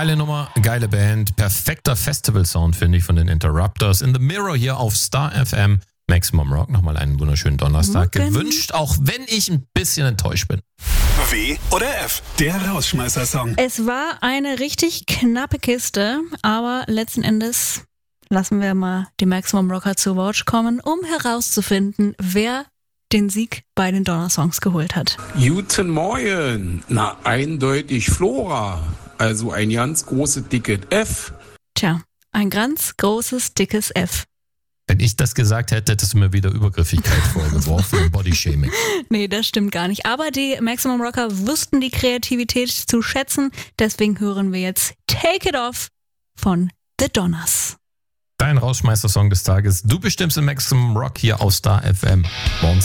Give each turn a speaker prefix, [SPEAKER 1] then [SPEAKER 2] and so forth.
[SPEAKER 1] Geile Nummer, geile Band, perfekter Festival-Sound, finde ich, von den Interrupters. In the Mirror hier auf Star FM. Maximum Rock, nochmal einen wunderschönen Donnerstag gewünscht, auch wenn ich ein bisschen enttäuscht bin.
[SPEAKER 2] W oder F, der Rausschmeißer-Song.
[SPEAKER 3] Es war eine richtig knappe Kiste, aber letzten Endes lassen wir mal die Maximum Rocker zu Wort kommen, um herauszufinden, wer den Sieg bei den Donnersongs geholt hat.
[SPEAKER 4] Guten Morgen. Na, eindeutig Flora. Also ein ganz großes, dickes F.
[SPEAKER 3] Tja, ein ganz großes, dickes F.
[SPEAKER 1] Wenn ich das gesagt hätte, hättest du mir wieder Übergriffigkeit vorgeworfen und Bodyshaming.
[SPEAKER 3] Nee, das stimmt gar nicht. Aber die Maximum Rocker wussten die Kreativität zu schätzen. Deswegen hören wir jetzt Take It Off von The Donners.
[SPEAKER 1] Dein Rausschmeißer-Song des Tages. Du bestimmst im Maximum Rock hier auf Star FM. Morgens